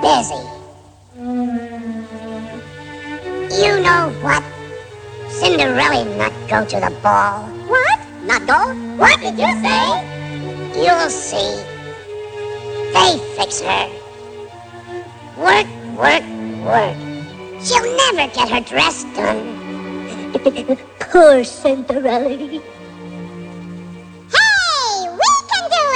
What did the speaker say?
busy. You know what? Cinderella not go to the ball. What? Not go? What did you say? You'll see. They fix her. Work, work, work. She'll never get her dress done. Poor Cinderella.